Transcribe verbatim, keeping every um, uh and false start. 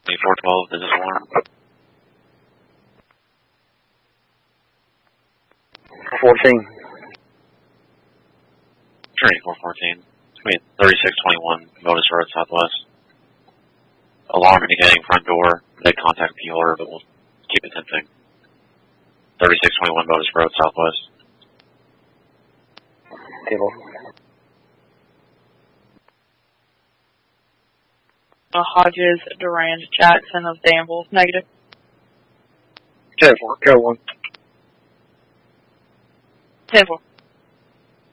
four twelve, this is alarm. fourteen. Train four fourteen. It's going to be thirty-six twenty-one, Modus Road Southwest. Alarm indicating front door. They contact P order, but we'll keep it tempting. thirty-six twenty-one, Modus Road Southwest. Table. Uh, Hodges, Durand, Jackson of Danville, negative. ten four, go one. ten four.